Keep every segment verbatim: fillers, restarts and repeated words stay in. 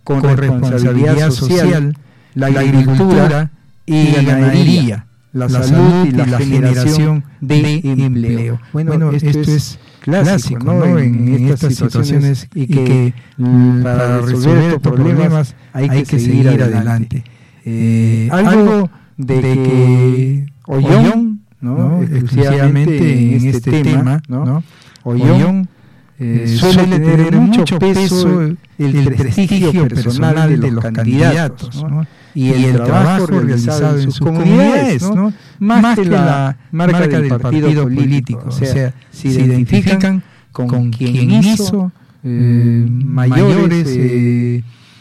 con responsabilidad social, la agricultura y ganadería, la salud y la generación de empleo. Bueno, esto es clásico, ¿no? En, en estas situaciones y que para resolver estos problemas hay que, hay que seguir adelante. Eh, algo de que Ollón, ¿no? exclusivamente en este tema, ¿no? Ollón eh, suele tener mucho peso el, el prestigio personal de los candidatos, ¿no? y el, y el trabajo realizado en sus comunidades, ¿no? más, más que la marca, marca del partido político. O sea, se identifican con, con quien hizo eh, mayores eh,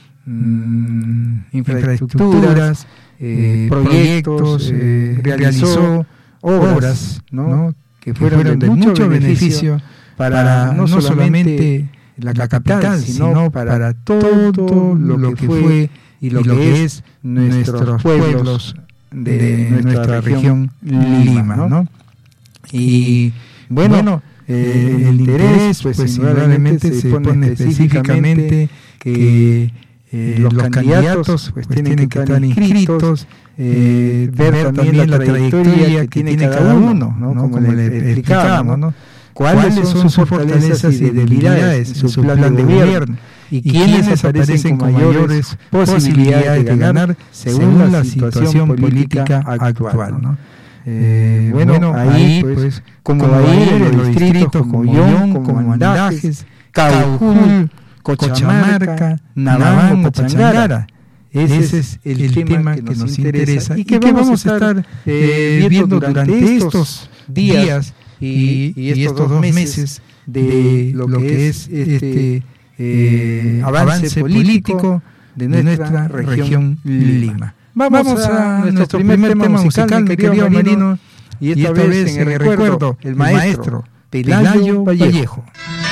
mm, infraestructuras, eh, proyectos, eh, realizó obras, ¿no? que fueron, fueron de mucho beneficio para, para no solamente la capital, sino para todo lo que fue y lo, y lo que es nuestros pueblos de, de nuestra región Lima, ¿no? Y bueno, eh, el interés pues, pues indudablemente se pone específicamente que eh, los candidatos pues tienen que estar inscritos, eh, ver también la trayectoria que tiene cada uno, ¿no? Como, como le explicábamos, ¿no? ¿Cuáles son sus fortalezas y debilidades en su plan de gobierno? ¿Y quiénes aparecen con mayores posibilidades de ganar según la situación política actual, ¿no? Eh, bueno, bueno, ahí, pues, como Bahía, los distritos como Ollón, como Andajes, Caucul, Cochamarca, Naván, Pachangara. Ese es el, el tema que nos interesa y que vamos a estar eh, viendo durante estos días y, y estos dos meses de lo que es este eh, avance político de nuestra región Lima. Vamos, Vamos a, a nuestro primer tema musical, mi querido Marino, y esta, y esta vez en el recuerdo, el maestro Pelayo Vallejo.